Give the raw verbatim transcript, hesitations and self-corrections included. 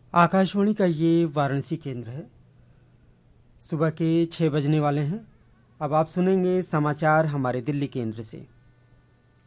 आकाशवाणी का ये वाराणसी केंद्र है। सुबह के छः बजने वाले हैं। अब आप सुनेंगे समाचार हमारे दिल्ली केंद्र से।